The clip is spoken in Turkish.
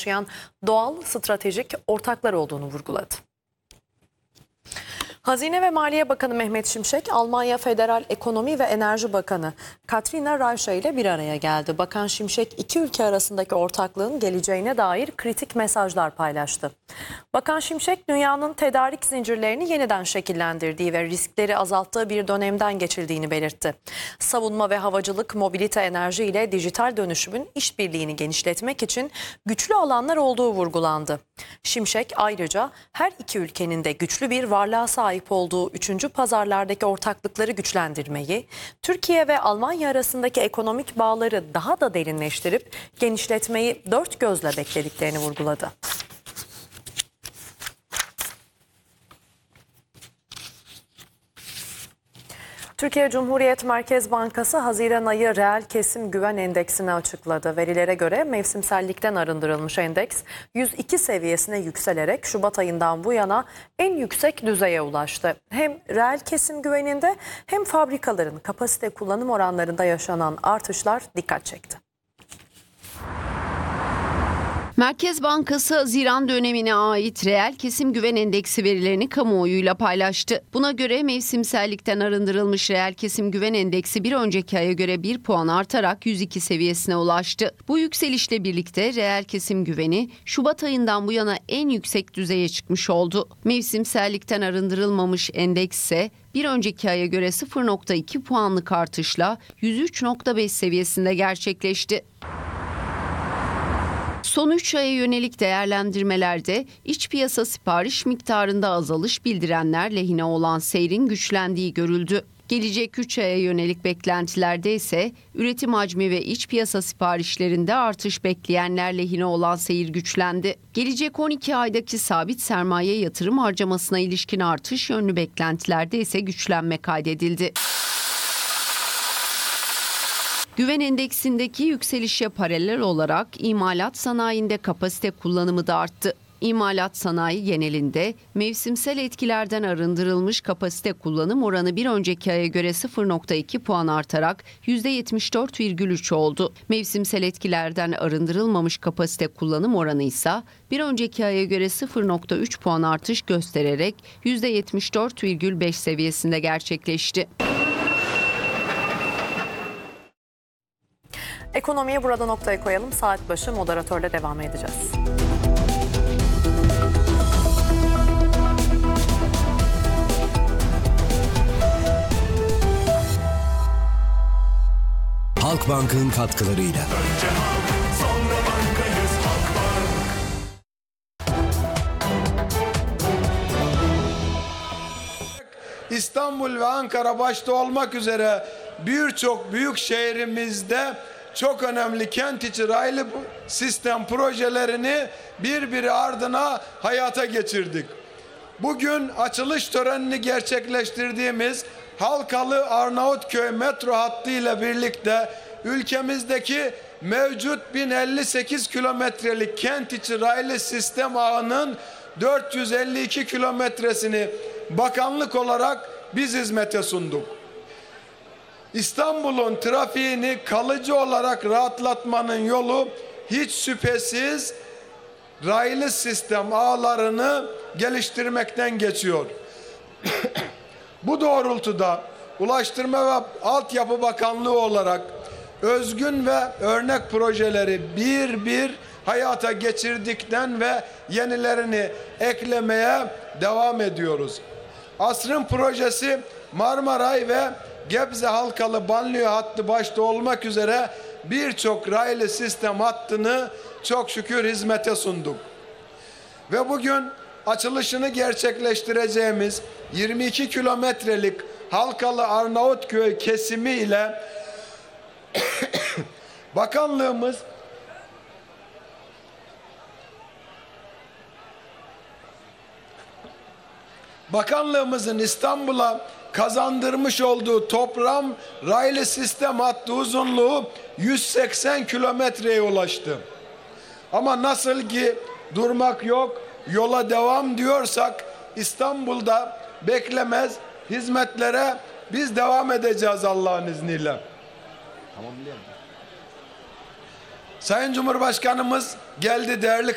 taşıyan doğal stratejik ortaklar olduğunu vurguladı. Hazine ve Maliye Bakanı Mehmet Şimşek, Almanya Federal Ekonomi ve Enerji Bakanı Katrina Reiche ile bir araya geldi. Bakan Şimşek, iki ülke arasındaki ortaklığın geleceğine dair kritik mesajlar paylaştı. Bakan Şimşek, dünyanın tedarik zincirlerini yeniden şekillendirdiği ve riskleri azalttığı bir dönemden geçildiğini belirtti. Savunma ve havacılık, mobilite, enerji ile dijital dönüşümün işbirliğini genişletmek için güçlü alanlar olduğu vurgulandı. Şimşek ayrıca her iki ülkenin de güçlü bir varlığa sahip olduğu üçüncü pazarlardaki ortaklıkları güçlendirmeyi, Türkiye ve Almanya arasındaki ekonomik bağları daha da derinleştirip genişletmeyi dört gözle beklediklerini vurguladı. Türkiye Cumhuriyet Merkez Bankası Haziran ayı reel kesim güven endeksini açıkladı. Verilere göre mevsimsellikten arındırılmış endeks 102 seviyesine yükselerek Şubat ayından bu yana en yüksek düzeye ulaştı. Hem reel kesim güveninde hem fabrikaların kapasite kullanım oranlarında yaşanan artışlar dikkat çekti. Merkez Bankası Haziran dönemine ait reel kesim güven endeksi verilerini kamuoyuyla paylaştı. Buna göre mevsimsellikten arındırılmış reel kesim güven endeksi bir önceki aya göre 1 puan artarak 102 seviyesine ulaştı. Bu yükselişle birlikte reel kesim güveni Şubat ayından bu yana en yüksek düzeye çıkmış oldu. Mevsimsellikten arındırılmamış endeks ise bir önceki aya göre 0,2 puanlık artışla 103,5 seviyesinde gerçekleşti. Son 3 aya yönelik değerlendirmelerde iç piyasa sipariş miktarında azalış bildirenler lehine olan seyrin güçlendiği görüldü. Gelecek 3 aya yönelik beklentilerde ise üretim hacmi ve iç piyasa siparişlerinde artış bekleyenler lehine olan seyir güçlendi. Gelecek 12 aydaki sabit sermaye yatırım harcamasına ilişkin artış yönlü beklentilerde ise güçlenme kaydedildi. Güven endeksindeki yükselişe paralel olarak imalat sanayinde kapasite kullanımı da arttı. İmalat sanayi genelinde mevsimsel etkilerden arındırılmış kapasite kullanım oranı bir önceki aya göre 0,2 puan artarak %74,3 oldu. Mevsimsel etkilerden arındırılmamış kapasite kullanım oranı ise bir önceki aya göre 0,3 puan artış göstererek %74,5 seviyesinde gerçekleşti. Ekonomiye burada noktayı koyalım. Saat başı moderatörle devam edeceğiz. Halkbank'ın katkılarıyla. İstanbul ve Ankara başta olmak üzere birçok büyük şehrimizde çok önemli kent içi raylı sistem projelerini birbiri ardına hayata geçirdik. Bugün açılış törenini gerçekleştirdiğimiz Halkalı Arnavutköy metro hattı ile birlikte ülkemizdeki mevcut 1058 kilometrelik kent içi raylı sistem ağının 452 kilometresini bakanlık olarak biz hizmete sunduk. İstanbul'un trafiğini kalıcı olarak rahatlatmanın yolu hiç şüphesiz raylı sistem ağlarını geliştirmekten geçiyor. Bu doğrultuda Ulaştırma ve Altyapı Bakanlığı olarak özgün ve örnek projeleri bir bir hayata geçirdikten ve yenilerini eklemeye devam ediyoruz. Asrın projesi Marmaray ve Gebze Halkalı banliyö hattı başta olmak üzere birçok raylı sistem hattını çok şükür hizmete sunduk. Ve bugün açılışını gerçekleştireceğimiz 22 kilometrelik Halkalı Arnavutköy kesimi ile Bakanlığımızın İstanbul'a kazandırmış olduğu toplam raylı sistem hattı uzunluğu 180 kilometreye ulaştı. Ama nasıl ki durmak yok, yola devam diyorsak İstanbul'da beklemez, hizmetlere biz devam edeceğiz Allah'ın izniyle. Sayın Cumhurbaşkanımız geldi, değerli